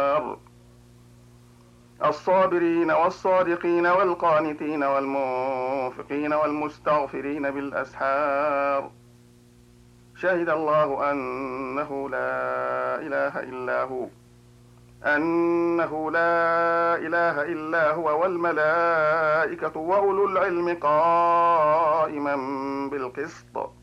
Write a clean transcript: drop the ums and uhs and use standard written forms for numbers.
الصابرين والصادقين والقانتين والمنفقين والمستغفرين بالأسحار شهد الله أنه لا إله إلا هو والملائكة وأولو العلم قائما بالقسط